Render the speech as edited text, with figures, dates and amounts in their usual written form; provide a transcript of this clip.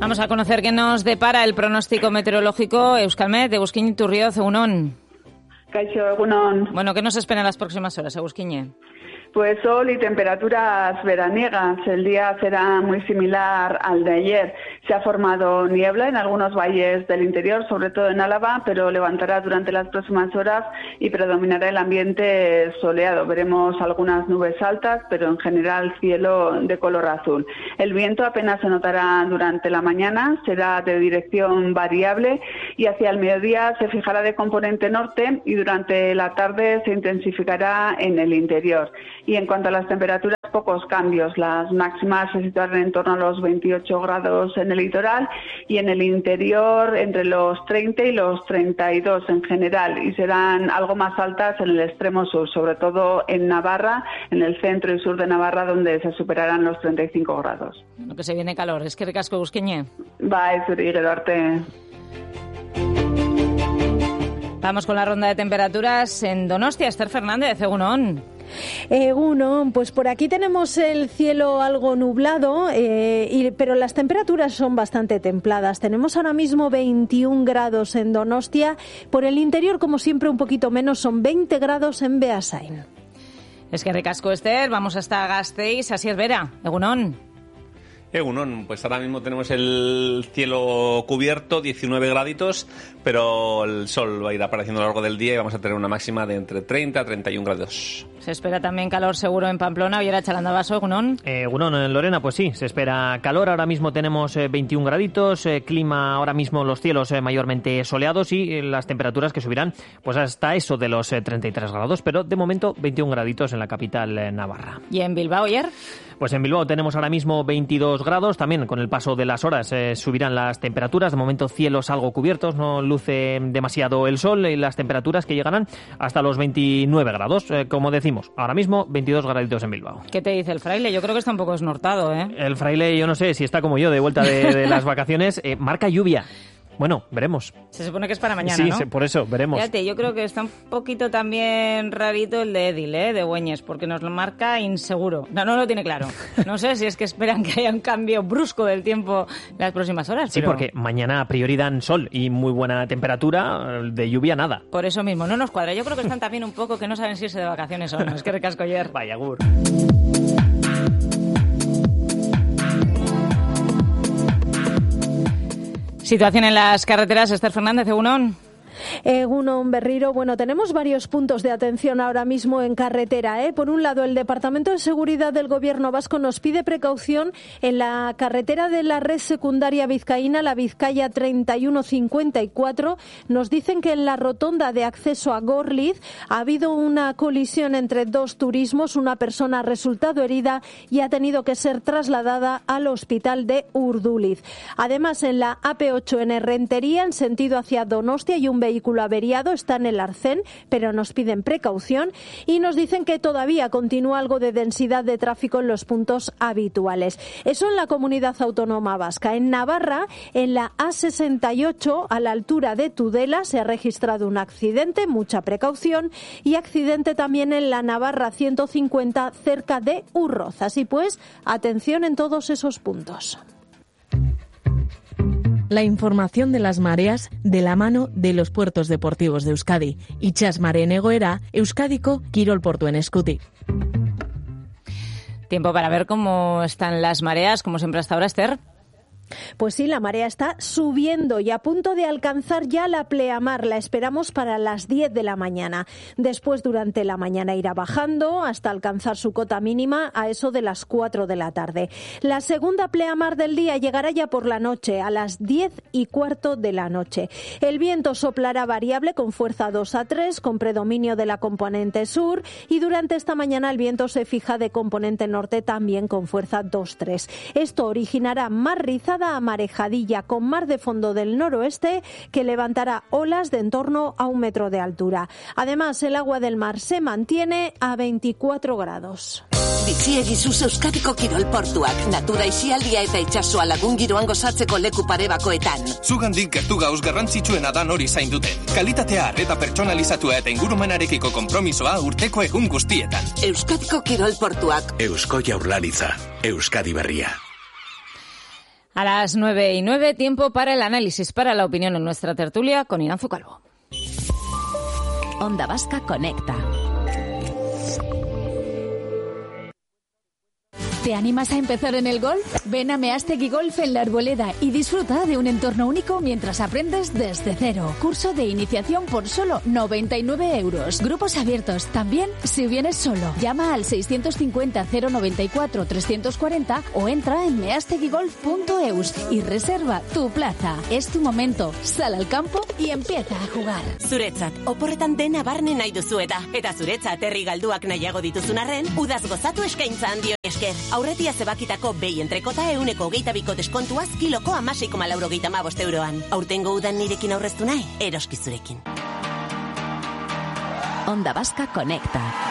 Vamos a conocer qué nos depara el pronóstico meteorológico. Euskalmet, Egusquiñe Iturrioz, egunon. Kaixo, egunon. Bueno, ¿qué nos espera en las próximas horas, Egusquiñe? Pues sol y temperaturas veraniegas. El día será muy similar al de ayer. Se ha formado niebla en algunos valles del interior, sobre todo en Álava, pero levantará durante las próximas horas y predominará el ambiente soleado. Veremos algunas nubes altas, pero en general cielo de color azul. El viento apenas se notará durante la mañana, será de dirección variable y hacia el mediodía se fijará de componente norte y durante la tarde se intensificará en el interior. Y en cuanto a las temperaturas, pocos cambios. Las máximas se situarán en torno a los 28 grados en el litoral y en el interior entre los 30 y los 32 en general, y serán algo más altas en el extremo sur, sobre todo en Navarra, en el centro y sur de Navarra, donde se superarán los 35 grados. Lo que se viene calor. Es que ricasco, Egusquiñe. Bai, zuri gero arte. Vamos con la ronda de temperaturas en Donostia. Esther Fernández, egunon. Egunon, pues por aquí tenemos el cielo algo nublado, pero las temperaturas son bastante templadas. Tenemos ahora mismo 21 grados en Donostia. Por el interior, como siempre, un poquito menos, son 20 grados en Beasain. Es que ricasco, Esther. Vamos hasta Gasteiz. Así es, Vera. Egunon. Egunon, pues ahora mismo tenemos el cielo cubierto, 19 graditos, pero el sol va a ir apareciendo a lo largo del día y vamos a tener una máxima de entre 30 a 31 grados. Se espera también calor seguro en Pamplona. Ollera Chalandabaso, egunon. Egunon, Lorena, pues sí, se espera calor. Ahora mismo tenemos 21 graditos, clima ahora mismo los cielos mayormente soleados y las temperaturas que subirán pues hasta eso de los 33 grados, pero de momento 21 graditos en la capital navarra. ¿Y en Bilbao, ayer? Pues en Bilbao tenemos ahora mismo 22 grados, también con el paso de las horas subirán las temperaturas. De momento cielos algo cubiertos, no luce demasiado el sol y las temperaturas que llegarán hasta los 29 grados, como decimos. Ahora mismo 22 graditos en Bilbao. ¿Qué te dice el fraile? Yo creo que está un poco desnortado, ¿eh? El fraile, yo no sé si está como yo de vuelta de las vacaciones, marca lluvia. Bueno, veremos. Se supone que es para mañana, sí, ¿no? Sí, por eso, veremos. Fíjate, yo creo que está un poquito también rarito el de Edil, de Güeñes, porque nos lo marca inseguro. No lo tiene claro. No sé si es que esperan que haya un cambio brusco del tiempo en las próximas horas. Sí, pero... porque mañana a priori dan sol y muy buena temperatura, de lluvia nada. Por eso mismo, no nos cuadra. Yo creo que están también un poco que no saben si irse de vacaciones o no. Es que recasco ayer. Vaya, gur. Situación en las carreteras, Esther Fernández, egunon. Egunon Berriro, bueno, tenemos varios puntos de atención ahora mismo en carretera. Por un lado, el Departamento de Seguridad del Gobierno Vasco nos pide precaución en la carretera de la red secundaria vizcaína, la Vizcaya 3154. Nos dicen que en la rotonda de acceso a Gorliz ha habido una colisión entre dos turismos. Una persona ha resultado herida y ha tenido que ser trasladada al hospital de Urduliz. Además, en la AP8 en Errentería, en sentido hacia Donostia, hay un vehículo averiado, está en el arcén, pero nos piden precaución y nos dicen que todavía continúa algo de densidad de tráfico en los puntos habituales. Eso en la Comunidad Autónoma Vasca. En Navarra, en la A68, a la altura de Tudela, se ha registrado un accidente, mucha precaución, y accidente también en la Navarra 150, cerca de Urroz. Así pues, atención en todos esos puntos. La información de las mareas de la mano de los puertos deportivos de Euskadi. Itxas mareen egoera, Euskadiko kirol portuen eskutik. Tiempo para ver cómo están las mareas, como siempre hasta ahora, Esther. Pues sí, la marea está subiendo y a punto de alcanzar ya la pleamar. La esperamos para las 10 de la mañana. Después, durante la mañana, irá bajando hasta alcanzar su cota mínima a eso de las 4 de la tarde. La segunda pleamar del día llegará ya por la noche, a las 10:15 de la noche. El viento soplará variable con fuerza 2 a 3, con predominio de la componente sur, y durante esta mañana el viento se fija de componente norte también con fuerza 2-3. Esto originará mar rizada a marejadilla con mar de fondo del noroeste que levantará olas de en torno a 1 metro de altura. Además, el agua del mar se mantiene a 24 grados. Biziegizuz Euskadiko kirol portuak, natura isialdia eta itsasoa lagun giroan gozatzeko leku pare bakoetan. Zugandik gertu gauz garrantzitsuena da nori zainduten. Kalitatea eta pertsonalizatua eta ingurumenarekiko konpromisoa urteko egun guztietan. Euskadiko kirol portuak. Eusko Jaurlaritza, Euskadi berria. A las 9:09, tiempo para el análisis, para la opinión en nuestra tertulia con Iranzu Calvo. Onda Vasca Conecta. ¿Te animas a empezar en el golf? Ven a Meastegui Golf en La Arboleda y disfruta de un entorno único mientras aprendes desde cero. Curso de iniciación por solo 99 euros. Grupos abiertos también si vienes solo. Llama al 650 094 340 o entra en measteguigolf.eus y reserva tu plaza. Es tu momento. Sal al campo y empieza a jugar. Zuretzat, oporretan dena barne nahi duzu eta zuretzat herri galduak nahiago dituzun arren, udaz gozatu eskaintza handio esker. Aurretia zebakitako behi entrekota 122 deskontuaz kiloko 16,95 euroan. Aurtengo udan nirekin aurreztu nahi, eroski zurekin. Onda Vasca Conecta.